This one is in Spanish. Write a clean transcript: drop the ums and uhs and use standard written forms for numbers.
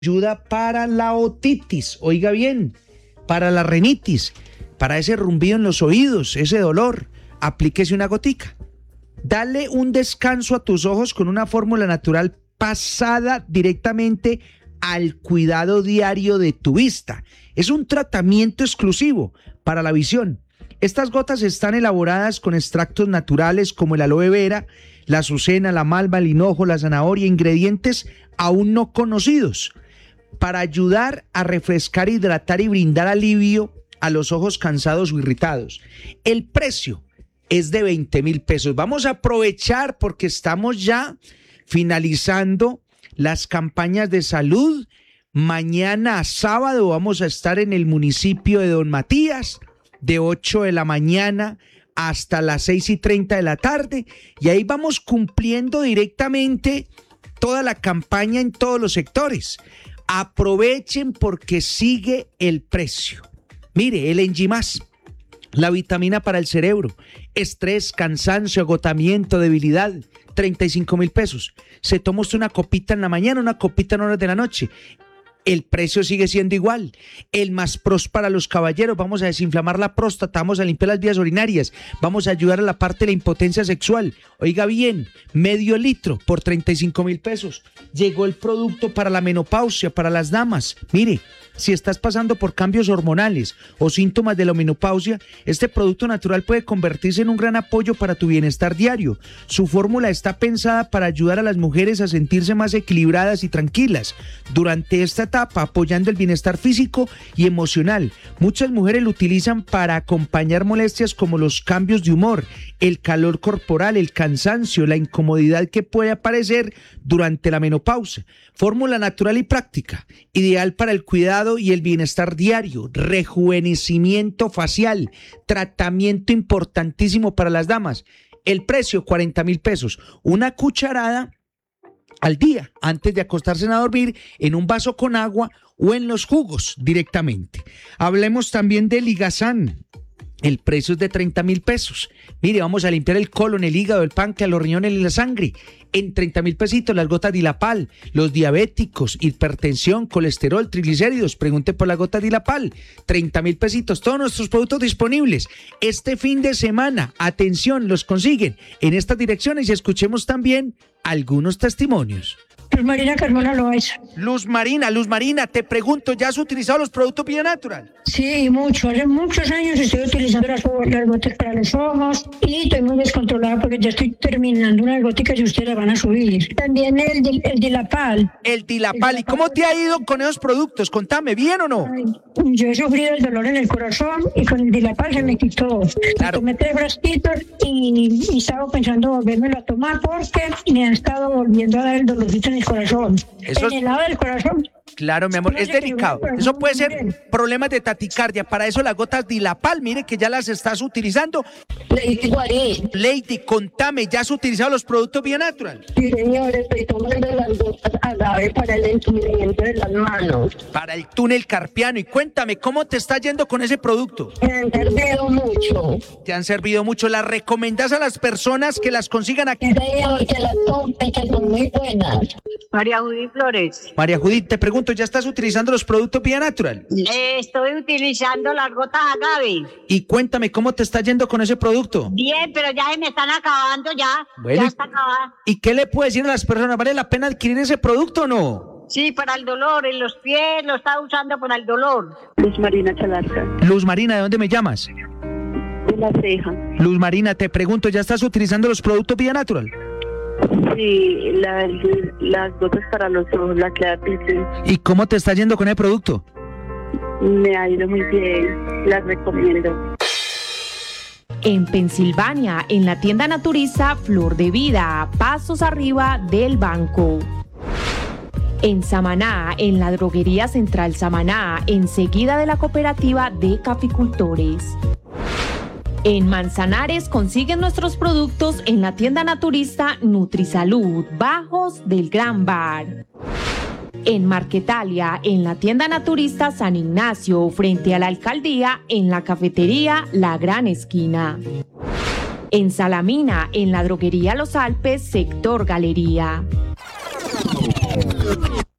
ayuda para la otitis, oiga bien, para la rinitis, para ese rumbido en los oídos, ese dolor, aplíquese una gotica. Dale un descanso a tus ojos con una fórmula natural pasada directamente al cuidado diario de tu vista. Es un tratamiento exclusivo para la visión. Estas gotas están elaboradas con extractos naturales como el aloe vera, la azucena, la malva, el hinojo, la zanahoria, ingredientes aún no conocidos, para ayudar a refrescar, hidratar y brindar alivio a los ojos cansados o irritados. El precio es de 20,000 pesos. Vamos a aprovechar porque estamos ya finalizando las campañas de salud. Mañana sábado vamos a estar en el municipio de Don Matías de 8 de la mañana hasta las 6:30 de la tarde, y ahí vamos cumpliendo directamente toda la campaña en todos los sectores. Aprovechen porque sigue el precio. Mire, el Enzimas, la vitamina para el cerebro, estrés, cansancio, agotamiento, debilidad, 35,000 pesos. Se toma usted una copita en la mañana, una copita en horas de la noche. El precio sigue siendo igual. El Más Pros para los caballeros, vamos a desinflamar la próstata, vamos a limpiar las vías urinarias, vamos a ayudar a la parte de la impotencia sexual. Oiga bien, medio litro por 35,000 pesos. Llegó el producto para la menopausia, para las damas. Mire, si estás pasando por cambios hormonales o síntomas de la menopausia, este producto natural puede convertirse en un gran apoyo para tu bienestar diario. Su fórmula está pensada para ayudar a las mujeres a sentirse más equilibradas y tranquilas durante esta etapa, apoyando el bienestar físico y emocional. Muchas mujeres lo utilizan para acompañar molestias como los cambios de humor, el calor corporal, el cansancio, la incomodidad que puede aparecer durante la menopausia. Fórmula natural y práctica, ideal para el cuidado y el bienestar diario, rejuvenecimiento facial, tratamiento importantísimo para las damas. El precio, 40,000 pesos. Una cucharada al día, antes de acostarse a dormir, en un vaso con agua o en los jugos directamente. Hablemos también del Ligazán. El precio es de 30,000 pesos. Mire, vamos a limpiar el colon, el hígado, el páncreas, los riñones y la sangre. En 30,000 pesitos, las gotas Dilapal, los diabéticos, hipertensión, colesterol, triglicéridos. Pregunte por la gota Dilapal. 30,000 pesitos. Todos nuestros productos disponibles. Este fin de semana, atención, los consiguen en estas direcciones y escuchemos también algunos testimonios. Luz Marina Carmona Loaiza. Luz Marina, te pregunto, ¿ya has utilizado los productos Vía Natural? Sí, mucho. Hace muchos años estoy utilizando las gotas para los ojos y estoy muy descontrolada porque ya estoy terminando unas goticas y ustedes las van a subir. También el Dilapal. El Dilapal. ¿Y cómo te ha ido con esos productos? Contame, ¿bien o no? Ay, yo he sufrido el dolor en el corazón y con el Dilapal se me quitó. Claro. Tomé 3 frasquitos y estaba pensando volvérmelo a tomar porque me han estado volviendo a dar el dolorcito en el corazón. Eso en el lado del corazón. Claro, mi amor, es delicado. Eso puede ser problemas de taquicardia. Para eso las gotas Dilapal, mire que ya las estás utilizando. Lady, contame, ¿ya has utilizado los productos Vía Natural? Sí, señor, estoy tomando las gotas agave para el entumecimiento de las manos. Para el túnel carpiano. Y cuéntame, ¿cómo te está yendo con ese producto? Me han servido mucho. Te han servido mucho. ¿Las recomendás a las personas que las consigan aquí? Sí, señor, que las tomen, que son muy buenas. María Judith Flores. María Judith, te pregunto, ¿ya estás utilizando los productos Vía Natural? Estoy utilizando las gotas agave. Y cuéntame, ¿cómo te está yendo con ese producto? Bien, pero ya se me están acabando ya. Bueno, ya está acabada. ¿y qué le puedes decir a las personas? ¿Vale la pena adquirir ese producto o no? Sí, para el dolor, en los pies lo estaba usando para el dolor. Luz Marina Chalarca. Luz Marina, ¿de dónde me llamas? De la ceja. Luz Marina, te pregunto, ¿ya estás utilizando los productos Vía Natural? Sí, las gotas para los ojos, la Clarity. ¿Y cómo te está yendo con el producto? Me ha ido muy bien, las recomiendo. En Pensilvania, en la tienda naturista Flor de Vida, pasos arriba del banco. En Samaná, en la droguería Central Samaná, enseguida de la cooperativa de caficultores. En Manzanares consiguen nuestros productos en la tienda naturista Nutrisalud, Bajos del Gran Bar. En Marquetalia, en la tienda naturista San Ignacio, frente a la alcaldía, en la cafetería La Gran Esquina. En Salamina, en la droguería Los Alpes, sector Galería.